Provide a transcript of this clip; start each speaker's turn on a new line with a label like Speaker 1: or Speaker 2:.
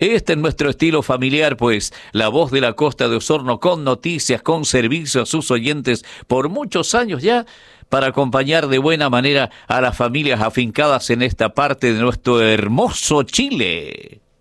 Speaker 1: Este es nuestro estilo familiar, pues la voz de la costa de Osorno con noticias, con servicio a sus oyentes por muchos años ya, para acompañar de buena manera a las familias afincadas en esta parte de nuestro hermoso Chile.